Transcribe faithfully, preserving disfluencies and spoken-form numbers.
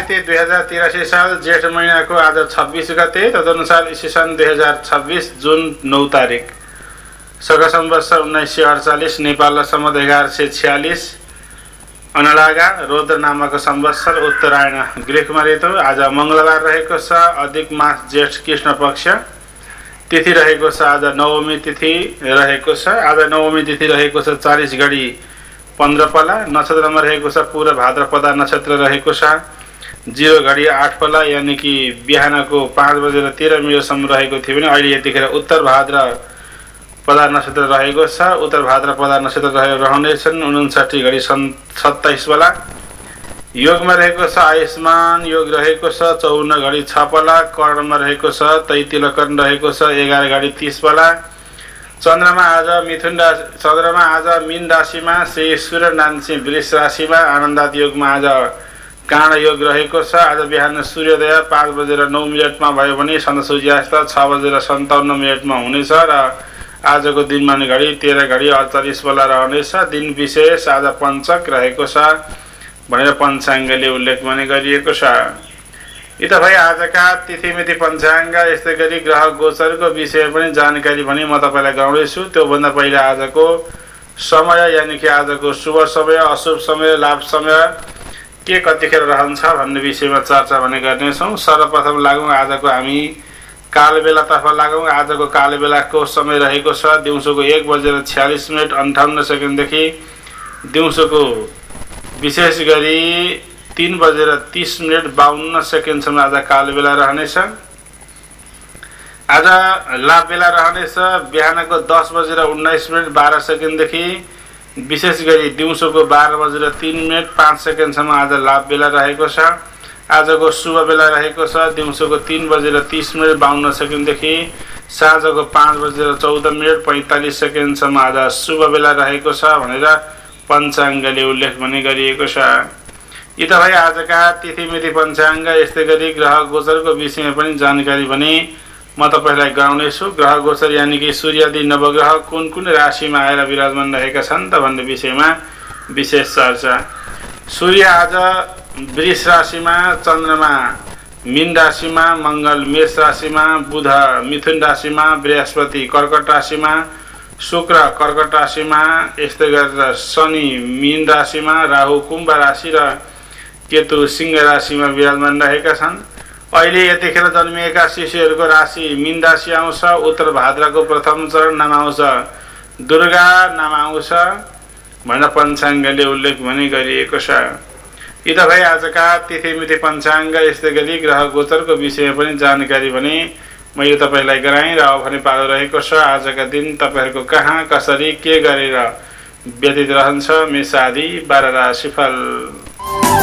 मिति दुई हजार तिरासी साल जेठ महिनाको आज छब्बिस गते, तदनुसार ईस्वी सन् दुई हजार छब्बिस जुन नौ तारिक, शक संवत्सर उन्नाइस सय अडचालिस, नेपाल सम्वत एघार सय छ्यालिस, अनलागा रौद्र नामक संवत्सर, उत्तरायण ग्रीष्म ऋतु। आज मङ्गलबार रहेको छ, अधिक मास जेठ कृष्ण पक्ष, तिथि रहेको छ आज नवमी तिथि रहेको छ। आज नवमी तिथि रहेको छ चालीस घडी पन्ध्र पला, नक्षत्रमा रहेको छ पूर्व भाद्रपदा नक्षत्र रहेको छ, जिरो घडी आठ पला यानि कि बिहानको पाँच बजेर तेह्र मिनटसम्म रहेको थियो भने अहिले यतिखेर उत्तर भाद्रपदा नक्षत्र रहेको छ। उत्तर भाद्रपदा नक्षत्र रहे रहनेछन् उनन्साठी घडी सत्ताइस बेला। योगमा रहेको छ आयुष्मान योग रहेको छ चौन्न घडी छ पला। कर्णमा रहेको छ तैतिल कर्ण रहेको छ एघार घडी तीस बेला। चन्द्रमा आज मिथुन राशि चन्द्रमा आज मीन राशिमा, श्री सूर्य नारायण वृष राशिमा, आनन्दात योगमा आज काँड योग रहेको छ। आज बिहान सूर्योदय पाँच बजेर नौ मिनटमा भयो भने सन्ध्या सूर्यास्त छ बजेर सन्ताउन्न मिनटमा हुनेछ र आजको दिनमा घडी तेह्र घडी अडचालिस बेला रहनेछ। दिन विशेष आज पञ्चक रहेको छ भनेर पञ्चाङ्गले उल्लेख पनि गरिएको छ। यी त भाइ आजका तिथिमिति पञ्चाङ्ग। यस्तै गरी ग्रह गोचरको विषय पनि जानकारी पनि म तपाईँलाई गराउँदैछु। त्योभन्दा पहिला आजको समय यानि कि आजको शुभ समय, अशुभ समय, लाभ समय के कतिखेर रहन्छ भन्ने विषयमा चर्चा भने गर्नेछौँ। सर्वप्रथम लागौँ आजको हामी कालबेलातर्फ लागौँ। आजको कालबेलाको समय रहेको छ दिउँसोको एक बजेर छ्यालिस मिनट अन्ठाउन्न सेकेन्डदेखि दिउँसोको विशेष गरी तीन बजेर तीस मिनट बाहन्न सेकेन्डसम्म आज कालबेला रहनेछ। आज लाभ बेला रहनेछ बिहानको दस बजेर उन्नाइस मिनट बाह्र सेकेन्डदेखि विशेष गरी दिउँसोको बाह्र बजेर तीन मिनट पाँच सेकेन्डसम्म आज लाभ बेला रहेको छ। आजको शुभ बेला रहेको छ दिउँसोको तीन बजेर तीस मिनट बाहन्न सेकेन्डदेखि साँझको पाँच बजेर चौध मिनट पैँतालिस सेकेन्डसम्म आज शुभ बेला रहेको छ भनेर पञ्चाङ्गले उल्लेख पनि गरिएको छ। यी त भाइ आजका तिथिमिति पञ्चाङ्ग। यस्तै गरी ग्रह गोचरको विषयमा पनि जानकारी भने म तपाईँलाई गराउनेछु। ग्रह गोचर यानि कि सूर्यादि नवग्रह कुन कुन राशिमा आएर विराजमान रहेका छन् त भन्ने विषयमा विशेष चर्चा। सूर्य आज वृष राशिमा, चन्द्रमा मीन राशिमा, मङ्गल मेष राशिमा, बुध मिथुन राशिमा, बृहस्पति कर्कट राशिमा, शुक्र कर्कट राशिमा, यस्तै गरेर शनि मीन राशिमा, राहु कुम्भ राशि र केतु सिंह राशिमा विराजमान रहेका छन्। अहिले यतिखेर जन्मिएका शिशुहरूको राशि मीन राशि आउँछ। उत्तर भाद्रको प्रथम चरण नाम आउँछ दुर्गा नाम आउँछ भनेर पञ्चाङ्गले उल्लेख पनि गरिएको छ। यी त भाइ आजका तिथिमिति पञ्चाङ्ग। यस्तै गरी ग्रह गोचरको विषयमा पनि जानकारी भने मैले तपाईँलाई गराएँ र अब भने पालो रहेको छ आजका दिन तपाईँहरूको कहाँ कसरी के गरेर व्यतीत रहन्छ मेष आदि बाह्र राशिफल।